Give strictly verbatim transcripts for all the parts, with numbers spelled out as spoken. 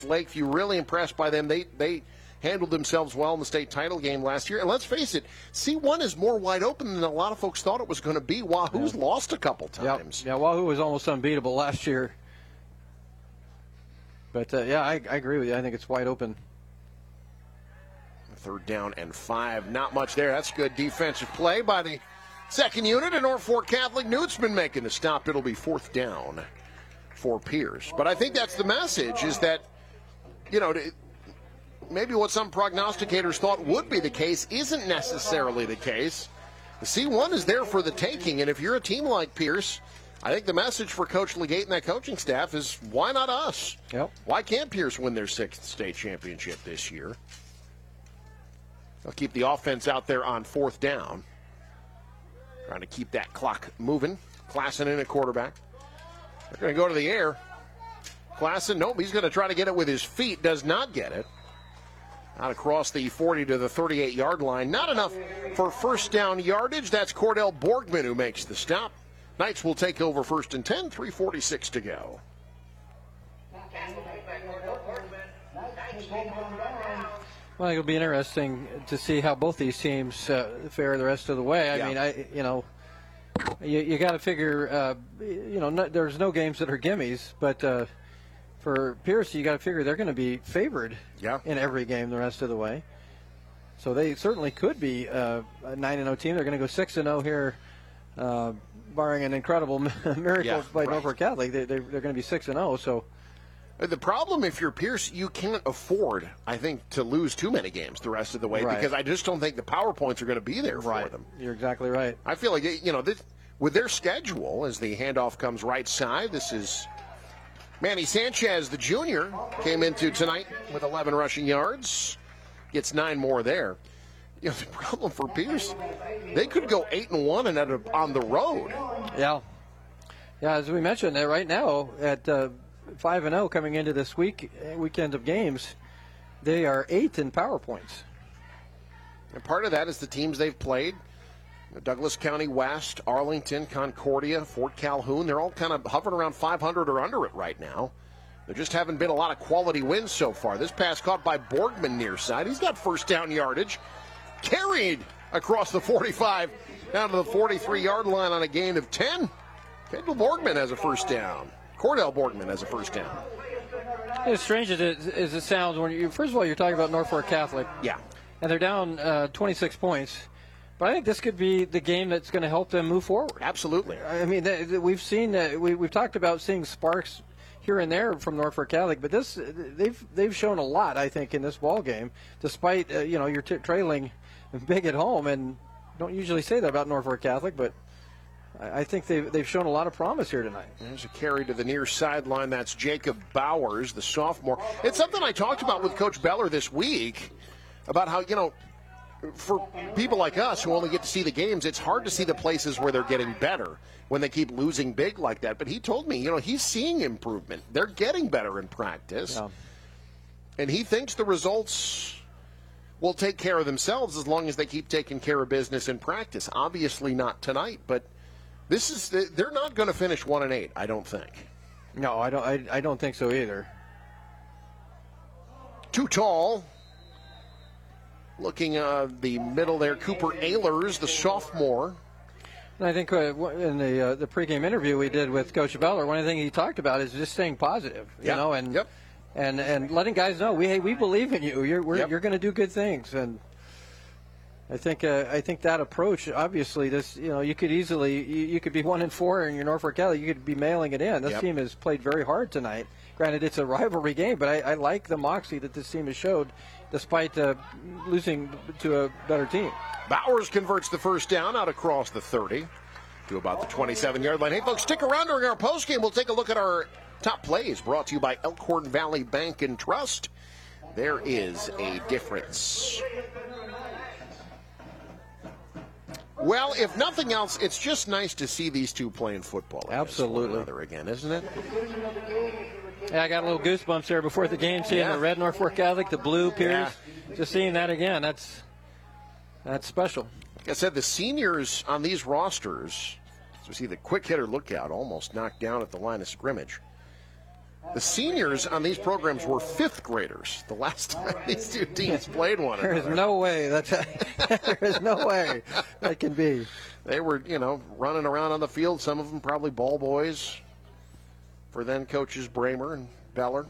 Lakeview, really impressed by them. They they handled themselves well in the state title game last year. And let's face it, C one is more wide open than a lot of folks thought it was going to be. Wahoo's yeah. lost a couple times. Yep. Yeah, Wahoo was almost unbeatable last year. But, uh, yeah, I, I agree with you. I think it's wide open. Third down and five. Not much there. That's good defensive play by the second unit. And Norfolk Catholic Newtsman making the stop. It'll be fourth down for Pierce. But I think that's the message, is that, you know, maybe what some prognosticators thought would be the case isn't necessarily the case. The C one is there for the taking, and if you're a team like Pierce, I think the message for Coach Legate and that coaching staff is, why not us? Yep. Why can't Pierce win their sixth state championship this year? They'll keep the offense out there on fourth down, trying to keep that clock moving. Klassen in at quarterback. They're going to go to the air. Klassen, nope, he's going to try to get it with his feet. Does not get it. Out across the forty to the thirty-eight-yard line. Not enough for first down yardage. That's Cordell Borgman who makes the stop. Knights will take over first and ten, three forty-six to go. Well, it'll be interesting to see how both these teams uh, fare the rest of the way. I yeah. mean, I you know, you, you got to figure, uh, you know, no, there's no games that are gimmies, but uh, for Pierce, you got to figure they're going to be favored yeah. in every game the rest of the way. So they certainly could be uh, a nine and oh team. They're going to go six and oh here, uh, barring an incredible miracle yeah, by right. Norfolk Catholic. They, they, they're going to be six and oh. So. The problem, if you're Pierce, you can't afford, I think, to lose too many games the rest of the way, right. because I just don't think the power points are going to be there right. for them. You're exactly right. I feel like, you know, this, with their schedule, as the handoff comes right side, this is Manny Sanchez, the junior, came into tonight with eleven rushing yards, gets nine more there. You know, the problem for Pierce, they could go eight and one and end up on the road. Yeah, yeah. As we mentioned, uh, right now at uh, five and zero coming into this week weekend of games, they are eighth in power points. And part of that is the teams they've played. Douglas County West, Arlington, Concordia, Fort Calhoun, they're all kind of hovering around five hundred or under it right now. There just haven't been a lot of quality wins so far. This pass caught by Borgman near side. He's got first down yardage. Carried across the forty-five down to the forty-three-yard line on a gain of ten. Kendall Borgman has a first down. Cordell Borgman has a first down. As strange as it, as it sounds, when you first of all, you're talking about Norfolk Catholic. Yeah. And they're down uh, twenty-six points. But I think this could be the game that's going to help them move forward. Absolutely. I mean, they, they, we've seen uh, we, we've talked about seeing sparks here and there from Norfolk Catholic, but this they've they've shown a lot, I think, in this ball game. Despite uh, you know you're t- trailing big at home, and don't usually say that about Norfolk Catholic, but I, I think they've they've shown a lot of promise here tonight. There's a carry to the near sideline. That's Jacob Bowers, the sophomore. It's something I talked about with Coach Beller this week about how, you know, for people like us who only get to see the games, it's hard to see the places where they're getting better when they keep losing big like that. But he told me, you know, he's seeing improvement. They're getting better in practice. Yeah. And he thinks the results will take care of themselves as long as they keep taking care of business in practice. Obviously not tonight, but this is they're not going to finish one and eight, I don't think. No, I don't I, I don't think so either. Too tall. Looking uh, the middle there, Cooper Ehlers, the sophomore. And I think uh, in the uh, the pregame interview we did with Coach Beller, one of the things he talked about is just staying positive, you yeah. know, and yep. and and letting guys know we hey, we believe in you. You're we're, yep. you're going to do good things, and I think uh, I think that approach, obviously, this you know you could easily you, you could be one and four in your Norfolk Catholic, you could be mailing it in. This yep. team has played very hard tonight. Granted, it's a rivalry game, but I, I like the moxie that this team has showed, despite uh, losing to a better team. Bowers converts the first down out across the thirty to about the twenty-seven-yard line. Hey, folks, stick around during our postgame. We'll take a look at our top plays brought to you by Elkhorn Valley Bank and Trust. There is a difference. Well, if nothing else, it's just nice to see these two playing football. Absolutely. One another again, isn't it? Yeah, I got a little goosebumps there before the game, seeing yeah. the red Norfolk Catholic, the blue Pierce. Yeah. Just seeing that again, that's that's special. Like I said, the seniors on these rosters, so see the quick hitter lookout almost knocked down at the line of scrimmage. the seniors on these programs were fifth graders the last time these two teams played one another. There is no way that's there is no way that can be. They were, you know, running around on the field. Some of them probably ball boys for then coaches Bramer and Beller.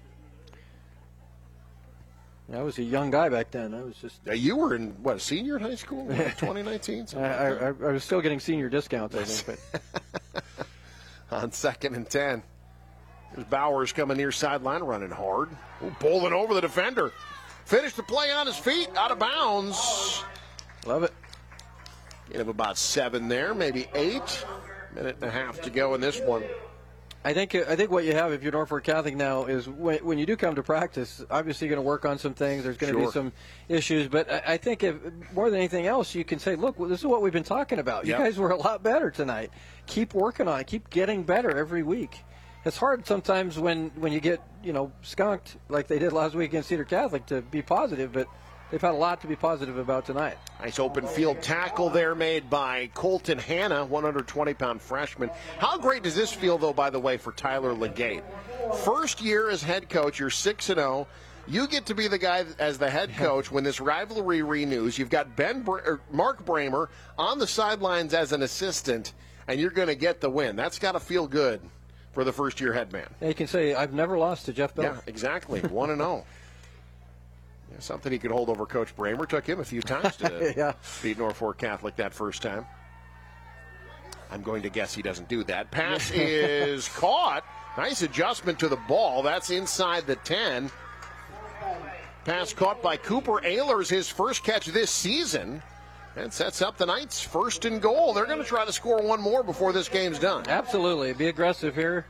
I was a young guy back then. I was just. Uh, you were in what, a senior in high school, twenty nineteen? I, I, I was still getting senior discounts, I think. But. On second and ten. There's Bowers coming near sideline, running hard. Ooh, bowling over the defender. Finished the play on his feet, out of bounds. Love it. You have about seven there, maybe eight. Minute and a half to go in this one. I think I think what you have if you're Norfolk Catholic now is when, when you do come to practice, obviously you're going to work on some things. There's going to Sure. be some issues, but I, I think if, more than anything else, you can say, look, well, this is what we've been talking about. Yep. You guys were a lot better tonight. Keep working on it. Keep getting better every week. It's hard sometimes when, when you get, you know, skunked like they did last week against Cedar Catholic to be positive, but they've had a lot to be positive about tonight. Nice open field tackle there made by Colton Hanna, one hundred twenty pound freshman. How great does this feel, though, by the way, for Tyler Legate? First year as head coach, you're six and oh. You get to be the guy as the head coach when this rivalry renews. You've got Ben Br- or Mark Bramer on the sidelines as an assistant, and you're going to get the win. That's got to feel good for the first-year head man. And you can say, I've never lost to Jeff Bell. Yeah, exactly. one and oh. Yeah, something he could hold over Coach Bramer. Took him a few times to yeah. beat Norfolk Catholic that first time. I'm going to guess he doesn't do that. Pass is caught. Nice adjustment to the ball. That's inside the ten. Pass caught by Cooper Ehlers, his first catch this season. And sets up the Knights first and goal. They're going to try to score one more before this game's done. Absolutely. Be aggressive here.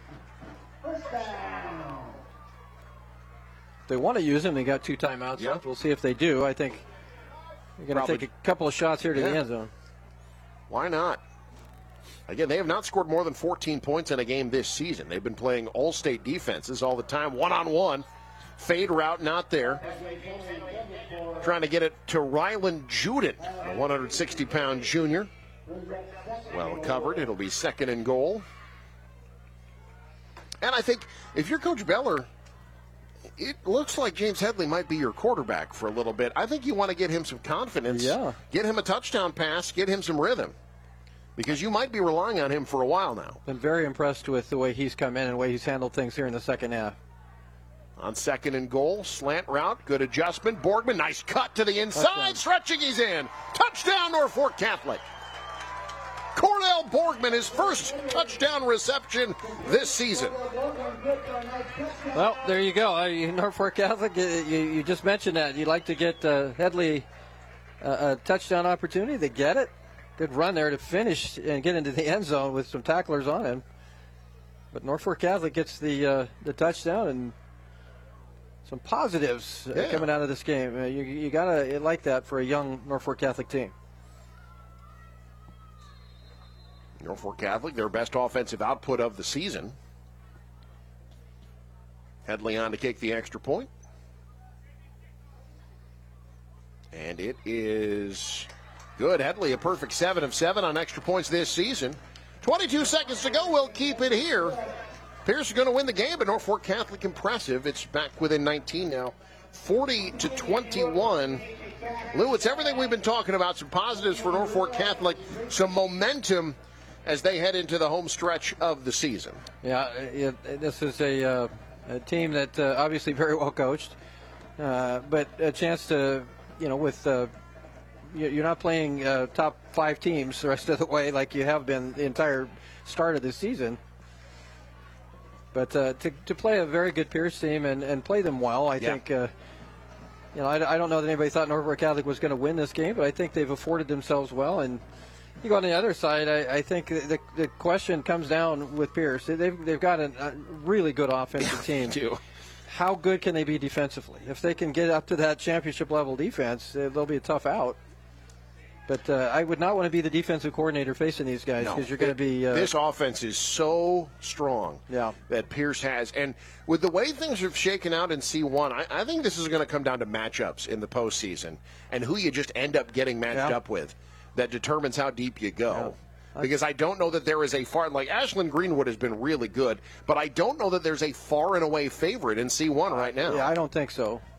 They want to use him. They got two timeouts Yeah. left. We'll see if they do. I think they're going to Probably. take a couple of shots here to Yeah. the end zone. Why not? Again, they have not scored more than fourteen points in a game this season. They've been playing all-state defenses all the time, one-on-one. Fade route not there. Trying to get it to Ryland Judith, a one hundred sixty pound junior. Well covered. It'll be second and goal. And I think if you're Coach Beller, it looks like James Headley might be your quarterback for a little bit. I think you want to get him some confidence. Yeah. Get him a touchdown pass. Get him some rhythm. Because you might be relying on him for a while now. Been very impressed with the way he's come in and the way he's handled things here in the second half. On second and goal, slant route, good adjustment. Borgman, nice cut to the inside. Touchdown. Stretching, he's in. Touchdown, Norfolk Catholic. Cornell Borgman, his first touchdown reception this season. Well, there you go. Uh, you- Norfolk Catholic, you, you, you just mentioned that. You'd like to get uh, Headley uh, a touchdown opportunity. They get it. Good run there to finish and get into the end zone with some tacklers on him. But Norfolk Catholic gets the uh, the touchdown and some positives uh, Yeah. coming out of this game. Uh, you you got to like that for a young Norfolk Catholic team. Norfolk Catholic, their best offensive output of the season. Headley on to kick the extra point. And it is good. Headley, a perfect seven of seven on extra points this season. twenty-two seconds to go. We'll keep it here. Pierce is going to win the game, but Norfolk Catholic impressive. It's back within nineteen now. forty to twenty-one. Lou, it's everything we've been talking about. Some positives for Norfolk Catholic. Some momentum as they head into the home stretch of the season. Yeah, it, this is a, uh, a team that uh, obviously very well coached, uh, but a chance to, you know, with uh, you- you're not playing uh, top five teams the rest of the way like you have been the entire start of the season. But uh, to, to play a very good Pierce team and, and play them well, I Yeah. think, uh, you know, I, I don't know that anybody thought Norfolk Catholic was going to win this game, but I think they've afforded themselves well. And you go on the other side, I, I think the, the question comes down with Pierce. They've, they've got a, a really good offensive team. Too. How good can they be defensively? If they can get up to that championship level defense, uh, they'll be a tough out. But uh, I would not want to be the defensive coordinator facing these guys because No. you're going to be. Uh, This offense is so strong Yeah. that Pierce has. And with the way things have shaken out in C one, I, I think this is going to come down to matchups in the postseason and who you just end up getting matched Yeah. up with that determines how deep you go. because I don't know that there is a far, like Ashland Greenwood has been really good, but I don't know that there's a far and away favorite in C one right now. Yeah, I don't think so.